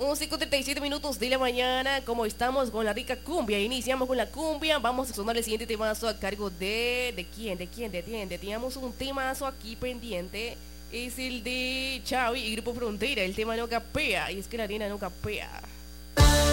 11:37 de la mañana, como estamos con la rica cumbia, iniciamos con la cumbia, vamos a sonar el siguiente temazo a cargo ¿de quién? Teníamos un temazo aquí pendiente, es el de Xavi y Grupo Frontera, el tema no capea, y es que la arena no capea.